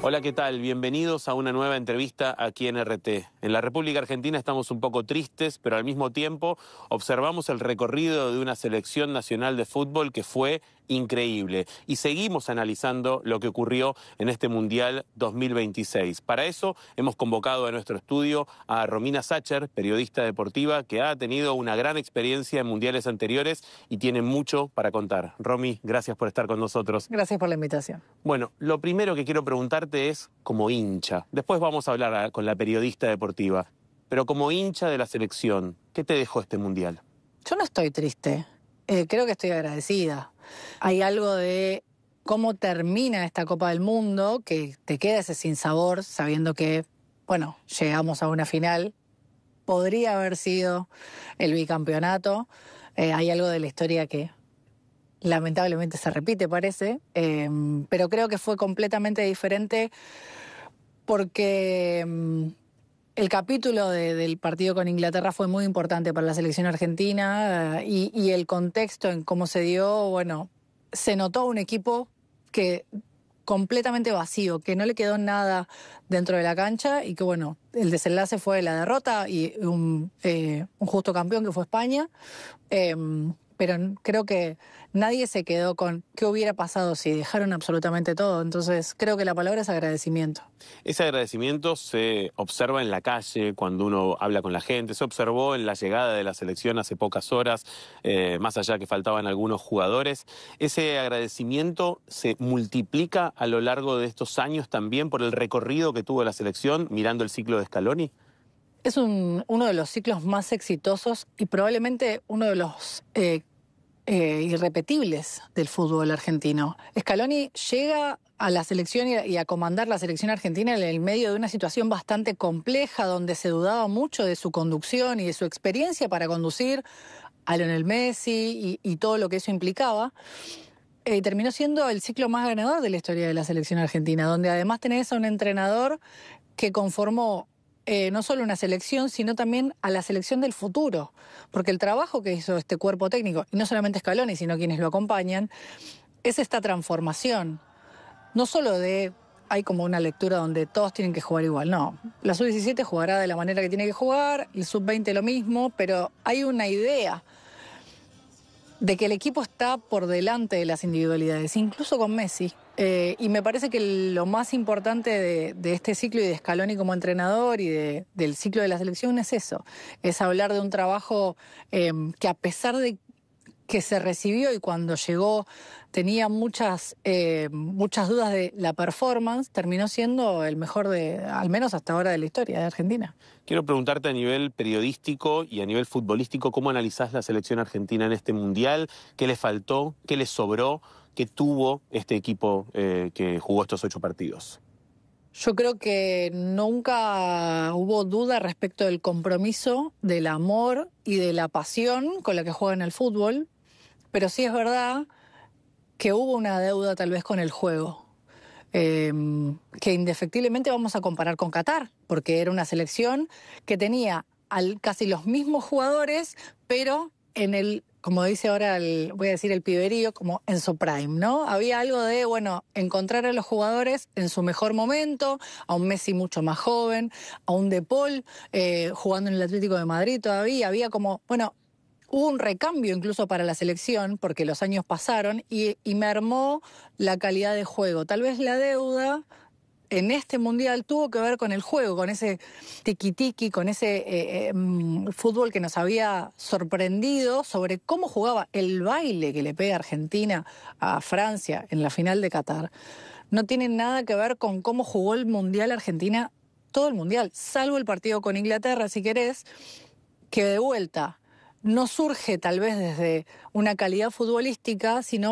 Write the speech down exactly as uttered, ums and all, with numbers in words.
Hola, ¿qué tal? Bienvenidos a una nueva entrevista aquí en R T. En la República Argentina estamos un poco tristes, pero al mismo tiempo observamos el recorrido de una selección nacional de fútbol que fue increíble. Y seguimos analizando lo que ocurrió en este Mundial dos mil veintiséis. Para eso hemos convocado a nuestro estudio a Romina Sacher, periodista deportiva, que ha tenido una gran experiencia en mundiales anteriores y tiene mucho para contar. Romy, gracias por estar con nosotros. Gracias por la invitación. Bueno, lo primero que quiero preguntarte es como hincha. Después vamos a hablar a, con la periodista deportiva. Pero como hincha de la selección, ¿qué te dejó este Mundial? Yo no estoy triste. Eh, creo que estoy agradecida. Hay algo de cómo termina esta Copa del Mundo que te queda ese sinsabor sabiendo que, bueno, llegamos a una final. Podría haber sido el bicampeonato. Eh, hay algo de la historia que lamentablemente se repite, parece. Eh, pero creo que fue completamente diferente porque um, el capítulo de, del partido con Inglaterra fue muy importante para la selección argentina uh, y, y el contexto en cómo se dio, bueno, se notó un equipo que completamente vacío, que no le quedó nada dentro de la cancha y que, bueno, el desenlace fue la derrota y un, eh, un justo campeón que fue España. Eh, pero creo que nadie se quedó con qué hubiera pasado si dejaron absolutamente todo. Entonces creo que la palabra es agradecimiento. Ese agradecimiento se observa en la calle cuando uno habla con la gente, se observó en la llegada de la selección hace pocas horas, eh, más allá que faltaban algunos jugadores. Ese agradecimiento se multiplica a lo largo de estos años también por el recorrido que tuvo la selección mirando el ciclo de Scaloni. Es un, uno de los ciclos más exitosos y probablemente uno de los eh, eh, irrepetibles del fútbol argentino. Scaloni llega a la selección y a, y a comandar la selección argentina en el medio de una situación bastante compleja donde se dudaba mucho de su conducción y de su experiencia para conducir a Lionel Messi y, y todo lo que eso implicaba. Eh, terminó siendo el ciclo más ganador de la historia de la selección argentina, donde además tenés a un entrenador que conformó Eh, no solo una selección, sino también a la selección del futuro. Porque el trabajo que hizo este cuerpo técnico, y no solamente Scaloni, sino quienes lo acompañan, es esta transformación. No solo de, hay como una lectura donde todos tienen que jugar igual, no. La sub diecisiete jugará de la manera que tiene que jugar, el sub veinte lo mismo, pero hay una idea de que el equipo está por delante de las individualidades, incluso con Messi. Eh, y me parece que lo más importante de, de este ciclo y de Scaloni como entrenador y de, del ciclo de la selección es eso, es hablar de un trabajo eh, que a pesar de que se recibió y cuando llegó tenía muchas, eh, muchas dudas de la performance, terminó siendo el mejor de, al menos hasta ahora, de la historia de Argentina. Quiero preguntarte a nivel periodístico y a nivel futbolístico, ¿cómo analizás la selección argentina en este Mundial? ¿Qué le faltó? ¿Qué le sobró? ¿Qué tuvo este equipo eh, que jugó estos ocho partidos? Yo creo que nunca hubo duda respecto del compromiso, del amor y de la pasión con la que juegan al fútbol, pero sí es verdad que hubo una deuda tal vez con el juego, eh, que indefectiblemente vamos a comparar con Qatar, porque era una selección que tenía al, casi los mismos jugadores, pero en el, como dice ahora, el, voy a decir el piberío, como en su prime, ¿no? Había algo de, bueno, encontrar a los jugadores en su mejor momento, a un Messi mucho más joven, a un De Paul eh, jugando en el Atlético de Madrid todavía, había como, bueno, hubo un recambio incluso para la selección, porque los años pasaron y, y mermó la calidad de juego. Tal vez la deuda en este Mundial tuvo que ver con el juego, con ese tiki-tiki, con ese eh, eh, fútbol que nos había sorprendido sobre cómo jugaba el baile que le pega Argentina a Francia en la final de Qatar. No tiene nada que ver con cómo jugó el Mundial Argentina, todo el Mundial, salvo el partido con Inglaterra, si querés, que de vuelta no surge tal vez desde una calidad futbolística, sino